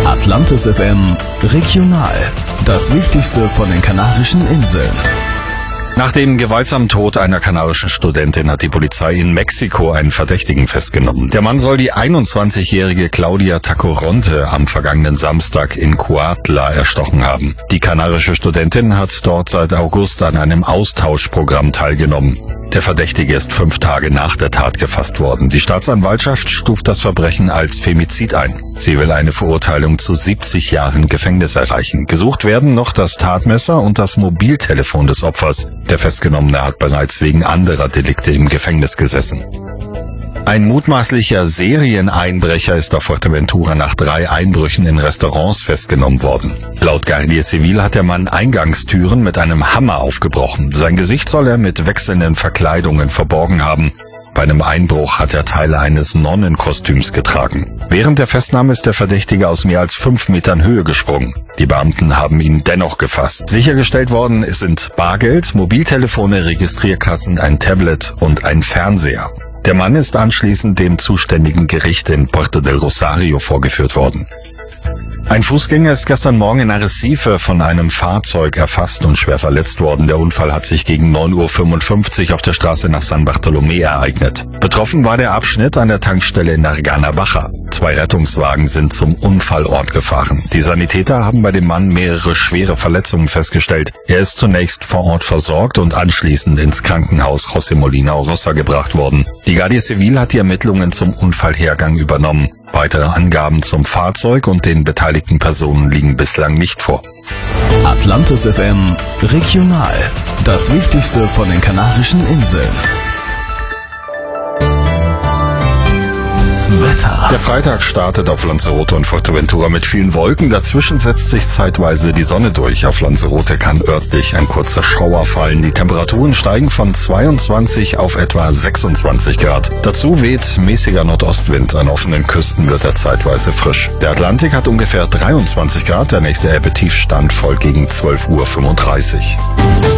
Atlantis FM Regional. Das Wichtigste von den Kanarischen Inseln. Nach dem gewaltsamen Tod einer kanarischen Studentin hat die Polizei in Mexiko einen Verdächtigen festgenommen. Der Mann soll die 21-jährige Claudia Tacoronte am vergangenen Samstag in Cuautla erstochen haben. Die kanarische Studentin hat dort seit August an einem Austauschprogramm teilgenommen. Der Verdächtige ist 5 Tage nach der Tat gefasst worden. Die Staatsanwaltschaft stuft das Verbrechen als Femizid ein. Sie will eine Verurteilung zu 70 Jahren Gefängnis erreichen. Gesucht werden noch das Tatmesser und das Mobiltelefon des Opfers. Der Festgenommene hat bereits wegen anderer Delikte im Gefängnis gesessen. Ein mutmaßlicher Serieneinbrecher ist auf Fuerteventura nach 3 Einbrüchen in Restaurants festgenommen worden. Laut Guardia Civil hat der Mann Eingangstüren mit einem Hammer aufgebrochen. Sein Gesicht soll er mit wechselnden Verkleidungen verborgen haben. Bei einem Einbruch hat er Teile eines Nonnenkostüms getragen. Während der Festnahme ist der Verdächtige aus mehr als 5 Metern Höhe gesprungen. Die Beamten haben ihn dennoch gefasst. Sichergestellt worden sind Bargeld, Mobiltelefone, Registrierkassen, ein Tablet und ein Fernseher. Der Mann ist anschließend dem zuständigen Gericht in Puerto del Rosario vorgeführt worden. Ein Fußgänger ist gestern Morgen in Arrecife von einem Fahrzeug erfasst und schwer verletzt worden. Der Unfall hat sich gegen 9:55 Uhr auf der Straße nach San Bartolomé ereignet. Betroffen war der Abschnitt an der Tankstelle in Nargana Baja. 2 Rettungswagen sind zum Unfallort gefahren. Die Sanitäter haben bei dem Mann mehrere schwere Verletzungen festgestellt. Er ist zunächst vor Ort versorgt und anschließend ins Krankenhaus José Molina Orosa gebracht worden. Die Guardia Civil hat die Ermittlungen zum Unfallhergang übernommen. Weitere Angaben zum Fahrzeug und den beteiligten Personen liegen bislang nicht vor. Atlantis FM Regional. Das Wichtigste von den Kanarischen Inseln. Wetter. Der Freitag startet auf Lanzarote und Fuerteventura mit vielen Wolken. Dazwischen setzt sich zeitweise die Sonne durch. Auf Lanzarote kann örtlich ein kurzer Schauer fallen. Die Temperaturen steigen von 22 auf etwa 26 Grad. Dazu weht mäßiger Nordostwind. An offenen Küsten wird er zeitweise frisch. Der Atlantik hat ungefähr 23 Grad. Der nächste Ebbetiefstand folgt gegen 12:35 Uhr.